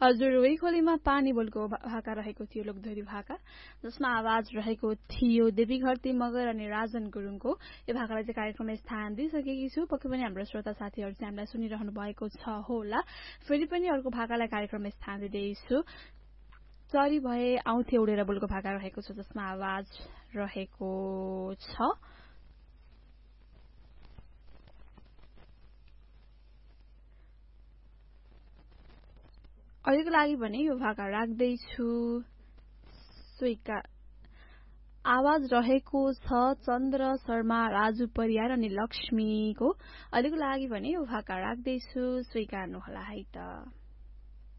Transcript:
हजुर वैखोलीमा पानी बोलको भाका रहेको थियो लोकधोरी भाका जसमा आवाज रहेको थियो देवीघरती मगर अनि राजन गुरुङको यो भाकालाई चाहिँ कार्यक्रममा स्थान दिइसकेकी छु पक्कै पनि हाम्रो श्रोता साथीहरू चाहिँ हामीलाई सुनिरहनु भएको छ होला फेरि पनि अर्को भाकालाई कार्यक्रममा स्थान दिँदैछु चरी भए आउँथे उडेर बोलको भाका रहेको छ जसमा आवाज रहेको छ अहिलेको लागि भने यो भाका राख्दैछु स्वीकार आवाज रहेको छ चन्द्र शर्मा राजु परियार अनि लक्ष्मीको अहिलेको लागि भने यो भाका राख्दैछु स्वीकार्नु होला है त